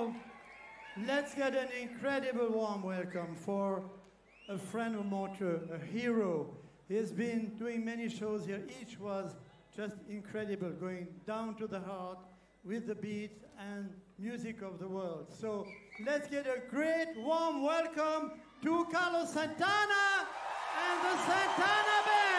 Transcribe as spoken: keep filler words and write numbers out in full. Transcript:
now, let's get an incredible warm welcome for a friend of Montreux, a hero. He's been doing many shows here. Each was just incredible, going down to the heart with the beats and music of the world. So let's get a great warm welcome to Carlos Santana and the Santana Band.